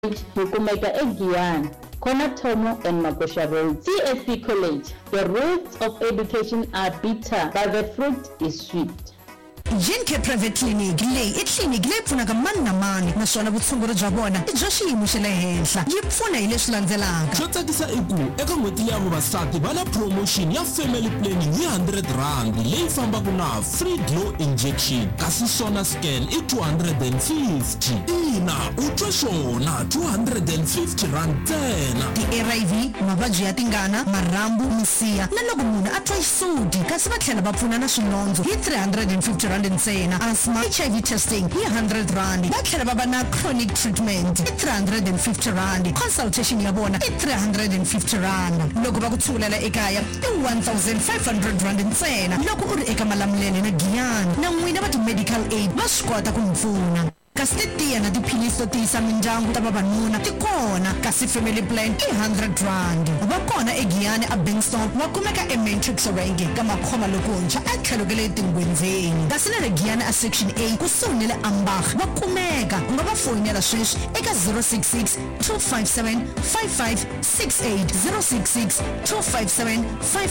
Hukumeka eGiyani, Konatomo and Magosha Road. CSC College. The roots of education are bitter, but the fruit is sweet. Jinke Private Clinic leyi I clinic leyi pfunaka mani na mani naswona vutshunguri bya vona I bya xiyimo xa le henhla yi pfuna hi leswi landzelaka. Xo tsakisa I ku eka n'hweti ya vavasati va na promotion ya family planning hi R100 leyi fambaka na free glow injection kasi sona scan I R250. Ina u twa swona R250 ntsena. Ti-ARV mavabyi ya tingana marhambu misiha na loko munhu a twa xisuti kasi va tlhela va pfuna na swilondzo hi R350 ntsena. Asthma HIV testing hi R100 va tlhela va va na chronic treatment hi R350. Consultation ya vona I R350. Loko va ku tshulela ekaya I R1,500 ntsena. Loko u ri eka Malamulele na Giyani na n'wina va ti-medical aid va swi kota ku mi pfuna. Kasi tiya na tiphilisi to tiyisa mindyangu ta vavanuna ti kona kasi family plan I R100. Va kona eGiyani a Bingstone va kumeka eMatrix Range ka makhoma lokuntshwa a tlhelo ka le Tingwenzeni kasi na le Giyani a section A kusuhi ni le Ambach va kumeka u nga va fonela sweswi eka 066 257 5568 066 257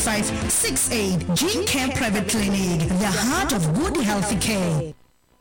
5568. Gene Care Private Clinic, the heart of good healthy care.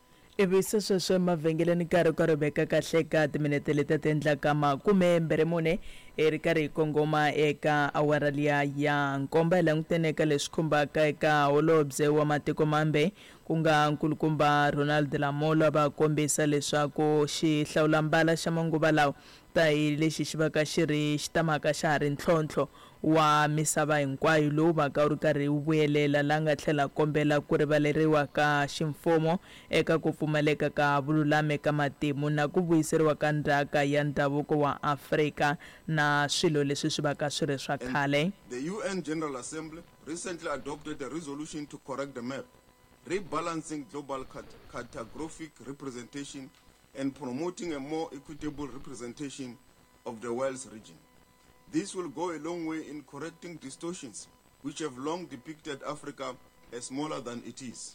Evisa sweswo mavhengeleni karhi ku rebeka kahle ka timinete leti tendlaka makume mbere mune ri karhi kongoma eka awara liya ya nkomba hi langutene eka leswi khumbaka eka holobye wa matiko mambe ku nga nkulukumba Ronald Lamola va kombisa leswaku xihlawulambala xa manguva lawa tahi lexi xi va ka xi ri xitamaka xa ha ri ntlhontlho wa misava hinkwayo lowu va ka wu ri karhi wu vuyelela la nga tlhela kombela ku rivaleriwa ka ximfumo eka ku pfumaleka ka vululami ka matimu na ku vuyiseriwa ka ndzhaka ya ndhavuko wa Afrika na swilo leswi swi va ka swi ri swa khale. The UN General Assembly recently adopted a resolution to correct the map, rebalancing global cartographic representation and promoting a more equitable representation of the world's region. This will go a long way in correcting distortions which have long depicted Africa as smaller than it is.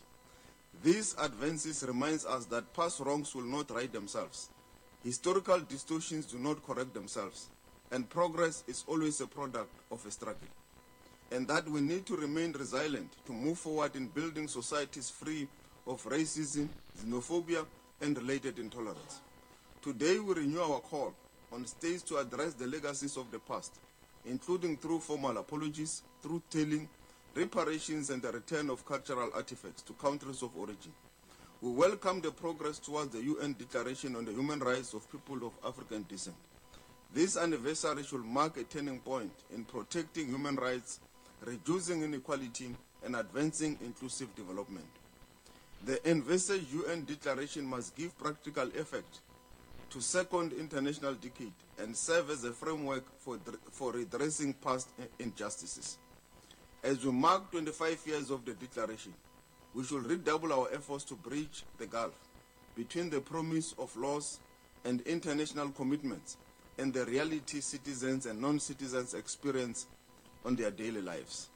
These advances reminds us that past wrongs will not right themselves. Historical distortions do not correct themselves, and progress is always a product of a struggle. And that we need to remain resilient to move forward in building societies free of racism, xenophobia, and related intolerance. Today we renew our call on states to address the legacies of the past, including through formal apologies, truth-telling, reparations, and the return of cultural artifacts to countries of origin. We welcome the progress towards the UN Declaration on the Human Rights of People of African Descent. This anniversary should mark a turning point in protecting human rights, reducing inequality, and advancing inclusive development. The envisaged UN Declaration must give practical effect to second international decade and serve as a framework for redressing past injustices. As we mark 25 years of the declaration, we should redouble our efforts to bridge the gulf between the promise of laws and international commitments and the reality citizens and non-citizens experience on their daily lives.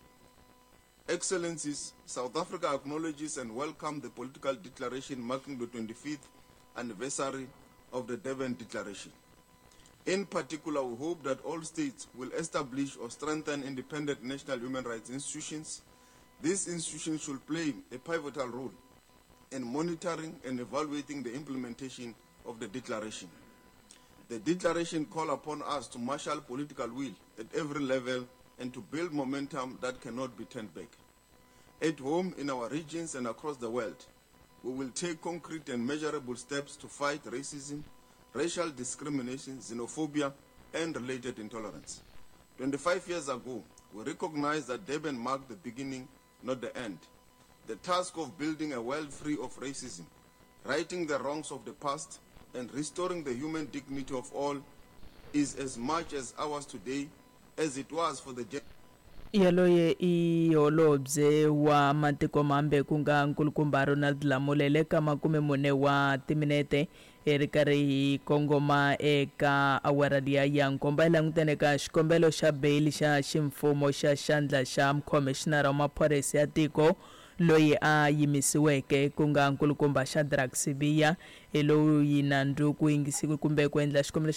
Excellencies, South Africa acknowledges and welcomes the political declaration marking the 25th anniversary of the Durban Declaration. In particular, we hope that all states will establish or strengthen independent national human rights institutions. These institutions should play a pivotal role in monitoring and evaluating the implementation of the declaration. The declaration calls upon us to marshal political will at every level and to build momentum that cannot be turned back. At home, in our regions, and across the world, we will take concrete and measurable steps to fight racism, racial discrimination, xenophobia, and related intolerance. 25 years ago, we recognized that Durban marked the beginning, not the end. The task of building a world free of racism, righting the wrongs of the past, and restoring the human dignity of all is as much as ours today as it was for the yaloye I holobye wa matiko mambe ku nga nkulukumba Ronald Lamola ka makume mune wa timinete ri karhi hi kongoma eka awara liya ya nkomba hi langutene ka xikombelo xa bail xa ximfumo xa xandla xa commissioner wa maphorisa ya tiko loyi a yimisiweke ku nga nkulukumba Shadrack Sibiya loyi nandzu ku yingisiwe kumbe ku endla xikombelo